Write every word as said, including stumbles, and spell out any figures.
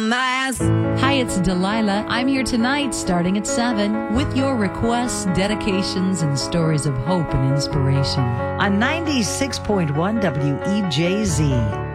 on that ass. Hi, it's Delilah. I'm here tonight starting at seven with your requests, dedications, and stories of hope and inspiration. On ninety-six point one W E J Z.